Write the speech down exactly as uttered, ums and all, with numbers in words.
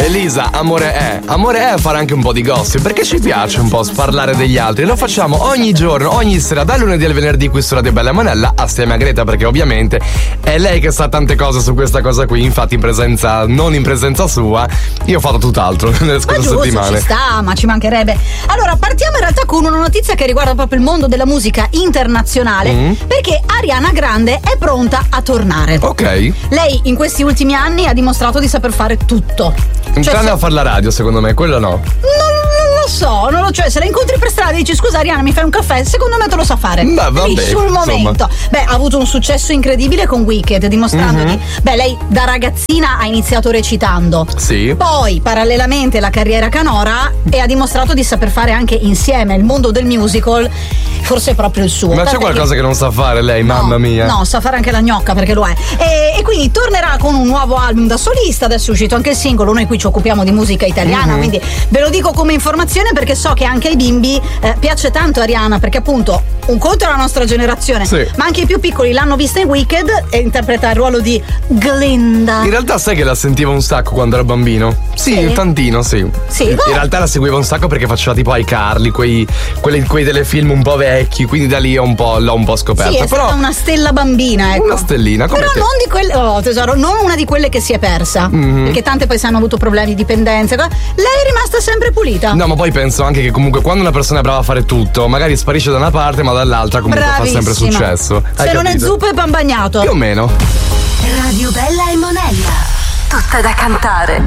Elisa, amore è. Amore è fare anche un po' di gossip, perché ci piace un po' sparlare degli altri. Lo facciamo ogni giorno, ogni sera, dal lunedì al venerdì qui su Radio Bella e Monella, assieme a Greta, perché ovviamente è lei che sa tante cose su questa cosa qui. Infatti in presenza, non in presenza sua, io ho fatto tutt'altro nelle scorse ma giusto, settimane. Ci sta, ma ci mancherebbe. Allora, partiamo in realtà con una notizia che riguarda proprio il mondo della musica internazionale, mm. perché Ariana Grande è pronta a tornare. Ok. Lei in questi ultimi anni ha dimostrato di saper fare tutto. Tranne cioè, se... a fare la radio, secondo me, quello no. Non, non lo so, non lo cioè, se la incontri per strada e dici scusa Ariana, mi fai un caffè? Secondo me te lo sa fare. Beh, vabbè, lì sul momento. Insomma. Beh, ha avuto un successo incredibile con Wicked, dimostrando mm-hmm. di. Beh, lei da ragazzina ha iniziato recitando. Sì. Poi, parallelamente, la carriera canora e ha dimostrato di saper fare anche insieme il mondo del musical. Forse è proprio il suo. Ma c'è qualcosa che... che non sa fare lei, no, mamma mia. No, sa fare anche la gnocca perché lo è. E, e quindi tornerà con un nuovo album da solista. Adesso è uscito anche il singolo. Noi qui ci occupiamo di musica italiana, mm-hmm. quindi ve lo dico come informazione perché so che anche ai bimbi eh, piace tanto Ariana, perché appunto un conto è la nostra generazione, sì. ma anche i più piccoli l'hanno vista in Wicked e interpreta il ruolo di Glinda. In realtà sai che la sentiva un sacco quando ero bambino? Sì, sì. tantino, sì. sì in, in realtà la seguiva un sacco perché faceva tipo iCarly, quei, quei, quei telefilm un po' vecchi, quindi da lì ho un po', l'ho un po' scoperta. Sì, è però stata una stella bambina, ecco. Una stellina, come però te. non di quelle, oh tesoro, non una di quelle che si è persa, mm-hmm. perché tante poi se hanno avuto problemi di dipendenza. Lei è rimasta sempre pulita. No, ma poi penso anche che comunque quando una persona è brava a fare tutto, magari sparisce da una parte, ma dall'altra comunque Bravissima. fa sempre successo. Hai se capito? non è zuppo è pan bagnato. Più o meno. Radio Bella e Monella, tutta da cantare.